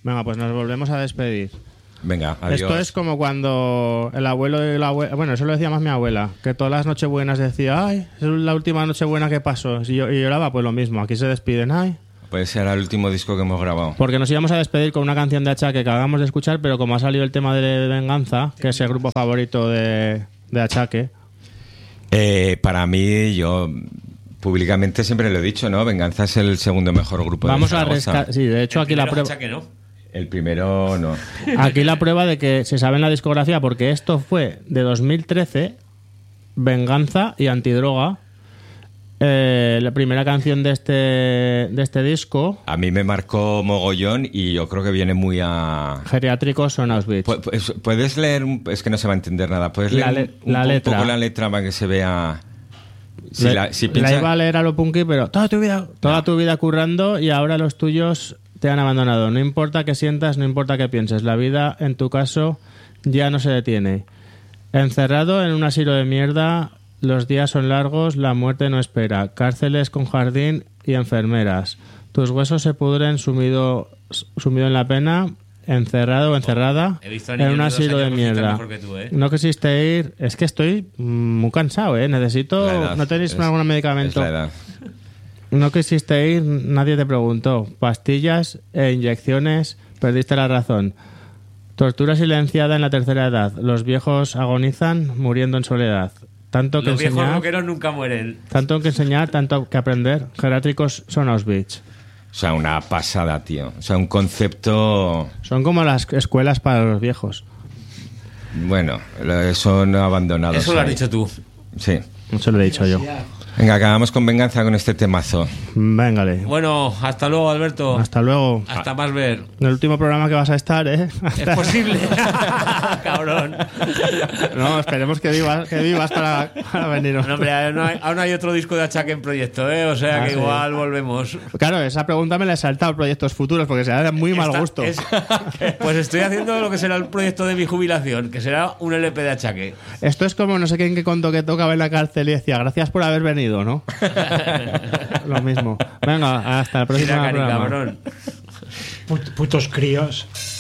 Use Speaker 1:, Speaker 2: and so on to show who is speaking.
Speaker 1: Venga, pues nos volvemos a despedir.
Speaker 2: Venga, adiós.
Speaker 1: Esto es como cuando el abuelo y la abuela... Bueno, eso lo decía más mi abuela, que todas las nochebuenas decía, ay, es la última nochebuena que pasó. Y lloraba, pues lo mismo. Aquí se despiden, ay.
Speaker 2: Pues será el último disco que hemos grabado.
Speaker 1: Porque nos íbamos a despedir con una canción de Achaque que acabamos de escuchar, pero como ha salido el tema de Venganza, que es el grupo favorito de Achaque...
Speaker 2: Para mí, yo públicamente siempre lo he dicho, ¿no? Venganza es el segundo mejor grupo
Speaker 1: Vamos
Speaker 2: de Zaragoza.
Speaker 1: a rescatar... Sí, de hecho aquí la prueba...
Speaker 3: Achaque, ¿no?
Speaker 2: El primero no.
Speaker 1: Aquí la prueba de que se sabe en la discografía, porque esto fue de 2013, Venganza y Antidroga, la primera canción de este disco.
Speaker 2: A mí me marcó mogollón y yo creo que viene muy a...
Speaker 1: Geriátricos son Auschwitz.
Speaker 2: ¿Puedes leer? Es que no se va a entender nada. ¿Puedes leer un poco la letra para que se vea?
Speaker 1: La iba a leer a lo punky, pero toda tu vida currando y ahora los tuyos te han abandonado. No importa qué sientas, no importa qué pienses. La vida, en tu caso, ya no se detiene. Encerrado en un asilo de mierda, los días son largos, la muerte no espera. Cárceles con jardín y enfermeras. Tus huesos se pudren sumido en la pena, encerrado o encerrada en un asilo de mierda. No quisiste ir... Es que estoy muy cansado, ¿eh? Necesito... ¿No tenéis algún medicamento?
Speaker 2: Es la edad.
Speaker 1: No quisiste ir, nadie te preguntó. Pastillas e inyecciones, perdiste la razón. Tortura silenciada en la tercera edad. Los viejos agonizan muriendo en soledad. Tanto que
Speaker 3: Los viejos
Speaker 1: enseñar,
Speaker 3: rockeros nunca mueren.
Speaker 1: tanto que enseñar, tanto que aprender. Geriátricos son Auschwitz.
Speaker 2: O sea, una pasada, tío. O sea, un concepto...
Speaker 1: Son como las escuelas para los viejos.
Speaker 2: Bueno, son abandonados.
Speaker 3: Eso lo has
Speaker 2: ahí.
Speaker 3: dicho tú.
Speaker 2: Sí.
Speaker 1: Eso lo he dicho yo.
Speaker 2: Venga, acabamos con Venganza con este temazo.
Speaker 1: Véngale.
Speaker 3: Bueno, hasta luego, Alberto.
Speaker 1: Hasta luego.
Speaker 3: Hasta más ver.
Speaker 1: En el último programa que vas a estar, ¿eh?
Speaker 3: Es posible. Cabrón.
Speaker 1: No, esperemos que vivas para venir.
Speaker 3: No, hombre, aún hay otro disco de Achaque en proyecto, ¿eh? O sea que
Speaker 1: sí.
Speaker 3: igual volvemos.
Speaker 1: Claro, esa pregunta me la he saltado, proyectos futuros, porque será de muy mal gusto.
Speaker 3: Pues estoy haciendo lo que será el proyecto de mi jubilación, que será un LP de Achaque.
Speaker 1: Esto es como no sé quién que contó que tocaba en la cárcel y decía, gracias por haber venido, ¿no? Lo mismo. Venga, hasta el próximo
Speaker 3: Mira,
Speaker 1: programa.
Speaker 3: cabrón.
Speaker 4: Putos críos.